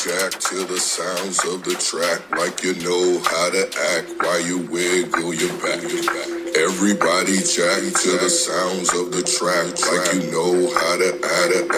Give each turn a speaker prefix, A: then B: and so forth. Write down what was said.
A: jack to the sounds of the track, like you know how to act while you wiggle your back. Everybody jack to the sounds of the track, like you know how to